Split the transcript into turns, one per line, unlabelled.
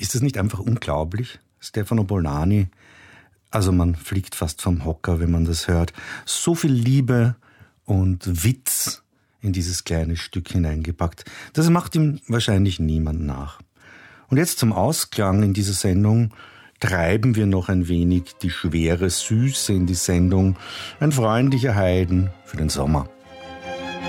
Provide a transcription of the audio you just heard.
Ist das nicht einfach unglaublich, Stefano Bollani? Also man fliegt fast vom Hocker, wenn man das hört. So viel Liebe und Witz in dieses kleine Stück hineingepackt. Das macht ihm wahrscheinlich niemand nach. Und jetzt zum Ausklang in dieser Sendung treiben wir noch ein wenig die schwere Süße in die Sendung. Ein freundlicher Haydn für den Sommer.